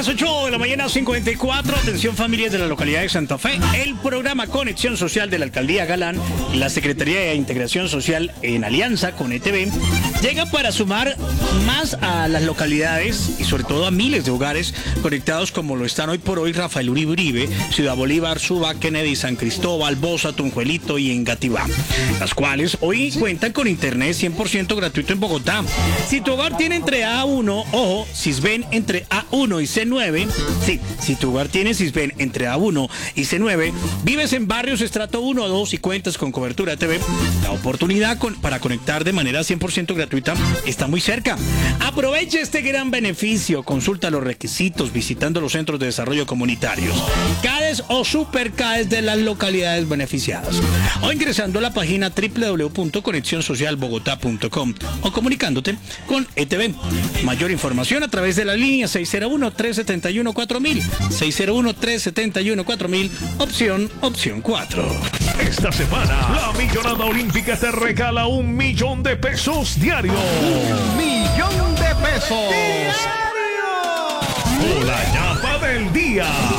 las 8 de la mañana, 54. Atención, familias de la localidad de Santa Fe. El programa Conexión Social de la Alcaldía Galán y la Secretaría de Integración Social en alianza con ETV llega para sumar más a las localidades y sobre todo a miles de hogares conectados como lo están hoy por hoy Rafael Uribe, Ciudad Bolívar, Suba, Kennedy, San Cristóbal, Bosa, Tunjuelito y Engativá, las cuales hoy cuentan con internet 100% gratuito en Bogotá. Si tu hogar tiene entre A1, ojo, Sisben entre A1 y C9, sí, si tu hogar tiene Sisben entre A1 y C9, vives en barrios estrato 1 o 2 y cuentas con cobertura TV, la oportunidad para conectar de manera 100% gratuita está muy cerca. Aproveche este gran beneficio, consulta los requisitos visitando los centros de desarrollo comunitarios, CADES o Super CADES de las localidades beneficiadas, o ingresando a la página www.conexionsocialbogotá.com o comunicándote con ETV. Mayor información a través de la línea 601-371-4000, 601-371-4000, opción 4. Esta semana, la Millonada Olímpica te regala $1.000.000 diario. ¡1.000.000 pesos! O la ñapa del día.